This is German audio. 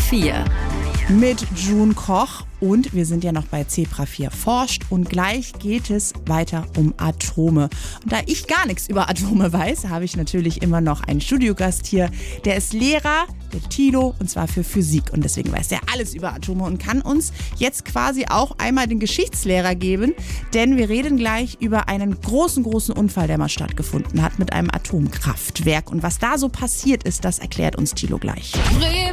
4. Mit June Koch. Und wir sind ja noch bei Zebra 4 forscht und gleich geht es weiter um Atome. Und da ich gar nichts über Atome weiß, habe ich natürlich immer noch einen Studiogast hier. Der ist Lehrer, der Thilo, und zwar für Physik. Und deswegen weiß er alles über Atome und kann uns jetzt quasi auch einmal den Geschichtslehrer geben. Denn wir reden gleich über einen großen Unfall, der mal stattgefunden hat mit einem Atomkraftwerk. Und was da so passiert ist, das erklärt uns Thilo gleich.